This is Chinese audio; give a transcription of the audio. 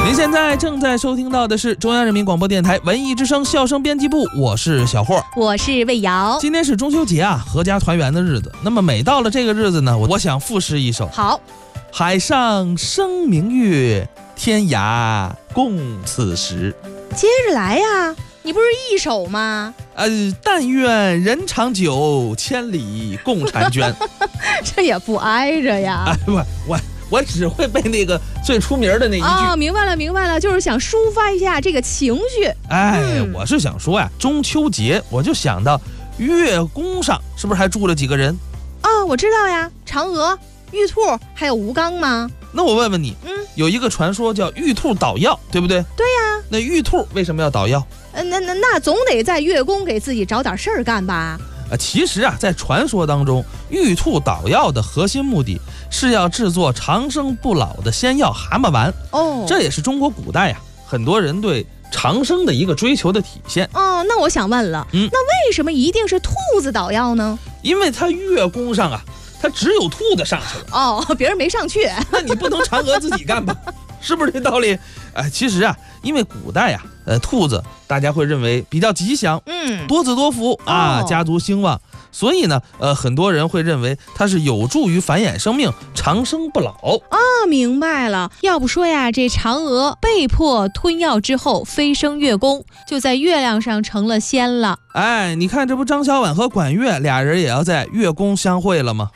您现在正在收听到的是中央人民广播电台文艺之声笑声编辑部，我是小霍， 我是魏瑶。 今天是中秋节啊，阖家团圆的日子。那么每到了这个日子呢，我想赋诗一首。 好， 海上生明月，天涯共此时。 接着来呀，你不是一首吗？ 但愿人长久，千里共婵娟。 这也不挨着呀。 我只会背那个最出名的那一句。 哦，明白了，就是想抒发一下这个情绪。 我是想说呀，中秋节我就想到月宫上是不是还住了几个人？ 哦，我知道呀，嫦娥、玉兔还有吴刚吗？ 那我问问你，有一个传说叫玉兔捣药，对不对？ 对呀。 那玉兔为什么要捣药？ 那总得在月宫给自己找点事儿干吧？ 其实啊，在传说当中，玉兔捣药的核心目的是要制作长生不老的仙药蛤蟆丸。 哦， 这也是中国古代很多人对长生的一个追求的体现。 哦，那我想问了，那为什么一定是兔子捣药呢？ 因为它月宫上啊，它只有兔子上去了。 哦，别人没上去。 那你不能嫦娥自己干吧？是不是这道理？其实啊，因为古代啊，兔子大家会认为比较吉祥，多子多福啊，家族兴旺，所以呢，很多人会认为它是有助于繁衍生命，长生不老。 明白了。要不说呀，这嫦娥被迫吞药之后飞升月宫，就在月亮上成了仙了。 你看这不张小婉和管乐俩人也要在月宫相会了吗？